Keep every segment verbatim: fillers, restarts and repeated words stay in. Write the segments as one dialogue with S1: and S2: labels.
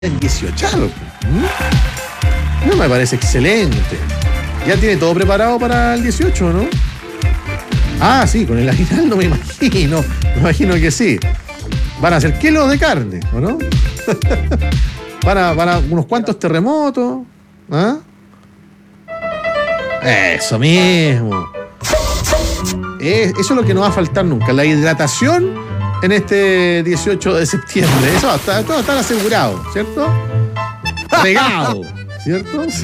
S1: en dieciocho. ¿Mm? No me parece excelente. Ya tiene todo preparado para el dieciocho, ¿no? Ah, sí, con el aguinaldo me imagino. Me imagino que sí. Van a hacer kilos de carne, ¿o no? Para, para unos cuantos terremotos. ¿Ah? Eso mismo. Es, eso es lo que no va a faltar nunca. La hidratación en este dieciocho de septiembre. Eso está, todo está asegurado, ¿cierto? Regado, ¿cierto? Sí.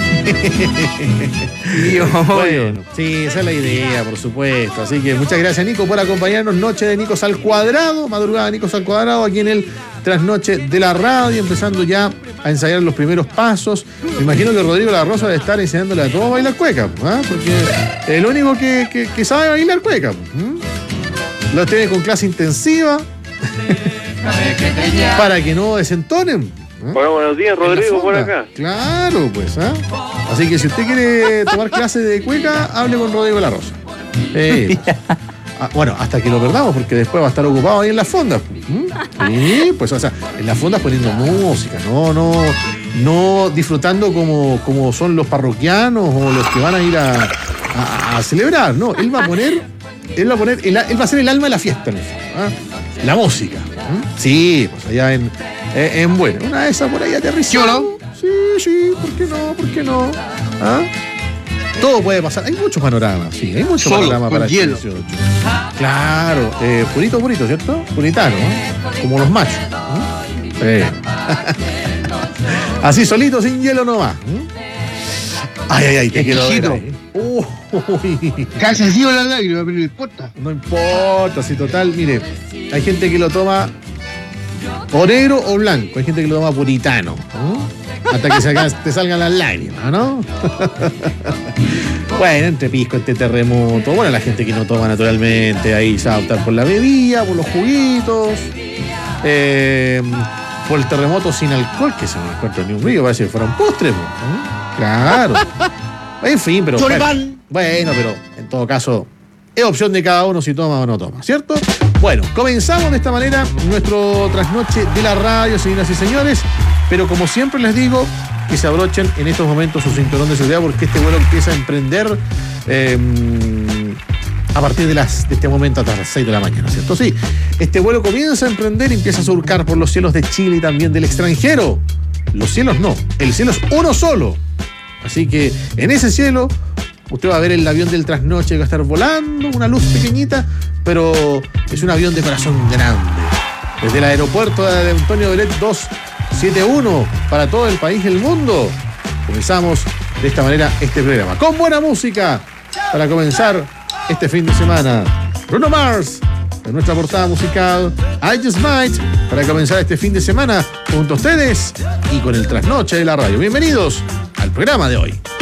S1: Bueno, sí, esa es la idea, por supuesto. Así que muchas gracias, Nico, por acompañarnos. Noche de Nicos al Cuadrado, madrugada de Nicos al Cuadrado, aquí en el Trasnoche de la Radio, empezando ya a ensayar los primeros pasos. Me imagino que Rodrigo La Rosa debe estar enseñándole a todos a bailar cueca, ¿eh? Porque es el único que, que, que sabe bailar cueca. ¿eh? Lo tiene con clase intensiva para que no desentonen. ¿eh?
S2: Bueno, buenos días, Rodrigo, por acá.
S1: Claro, pues, ¿eh? Así que si usted quiere tomar clase de cueca, hable con Rodrigo La Rosa. Eh, pues. Ah, bueno, hasta que lo perdamos, porque después va a estar ocupado ahí en las fondas. ¿Mm? Sí, pues, o sea, en las fondas poniendo música, no, no, no disfrutando como, como son los parroquianos o los que van a ir a, a, a celebrar, no. Él va a poner, él va a poner, él, él va a ser el alma de la fiesta, en el fondo, ¿eh? La música. ¿eh? Sí, pues allá en, en bueno, una de esas por ahí aterrizó. ¿No? Sí, sí, ¿por qué no? ¿Por qué no? ¿Ah? Todo puede pasar. Hay muchos panoramas, sí, hay muchos panoramas para el dieciocho. Claro, eh, purito, purito, ¿cierto? Puritano, ¿eh? Como los machos. ¿eh? Eh. Así solito, sin hielo nomás. ¿eh? Ay, ay, ay, te quiero ver ahí. Uy.
S3: Casi así la lágrima, pero no importa.
S1: No importa, si total, mire, hay gente que lo toma o negro o blanco, hay gente que lo toma puritano. ¿eh? Hasta que salgan, te salgan las lágrimas, ¿no? Bueno, entre pisco, este terremoto. Bueno, la gente que no toma naturalmente, ahí se va a optar por la bebida, por los juguitos, eh, por el terremoto sin alcohol, que se me encuentra ni un río, parece que fuera un postre. ¿no? Claro. En fin, pero. Bueno, bueno, pero en todo caso, es opción de cada uno si toma o no toma, ¿cierto? Bueno, comenzamos de esta manera nuestro trasnoche de la radio, señoras y señores. Pero como siempre les digo, que se abrochen en estos momentos su cinturón de seguridad, porque este vuelo empieza a emprender eh, a partir de, las, de este momento hasta las seis de la mañana, ¿cierto? Sí, este vuelo comienza a emprender y empieza a surcar por los cielos de Chile y también del extranjero. Los cielos no, el cielo es uno solo. Así que en ese cielo usted va a ver el avión del trasnoche que va a estar volando, una luz pequeñita, pero es un avión de corazón grande. Desde el aeropuerto de Antonio Belet doscientos setenta y uno para todo el país y el mundo. Comenzamos de esta manera este programa con buena música para comenzar este fin de semana. Bruno Mars en nuestra portada musical, I Just Might, para comenzar este fin de semana junto a ustedes y con el trasnoche de la radio. Bienvenidos al programa de hoy.